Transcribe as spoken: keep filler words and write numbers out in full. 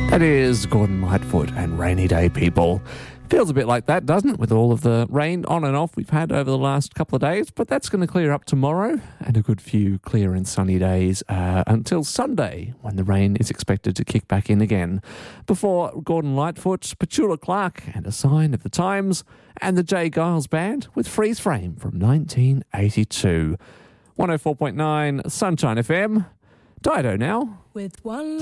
That is Gordon Lightfoot and Rainy Day People. Feels a bit like that, doesn't it, with all of the rain on and off we've had over the last couple of days, but that's going to clear up tomorrow and a good few clear and sunny days uh, until Sunday, when the rain is expected to kick back in again. Before Gordon Lightfoot, Petula Clark and A Sign of the Times, and the Jay Giles Band with Freeze Frame from nineteen eighty-two. one oh four point nine Sunshine F M. Dido now. With one